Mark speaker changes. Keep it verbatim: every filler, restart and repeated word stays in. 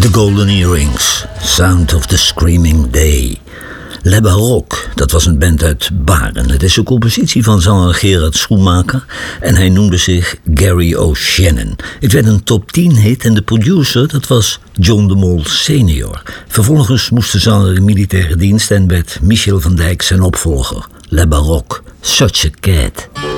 Speaker 1: The Golden Earrings, Sound of the Screaming Day. Le Baroque, dat was een band uit Baren. Het is een compositie van zanger Gerard Schoenmaker en hij noemde zich Gary O'Shannon. Het werd een top tien hit en de producer, dat was John de Mol senior. Vervolgens moest de zanger in militaire dienst en werd Michel van Dijk zijn opvolger. Le Baroque, Such a Cat.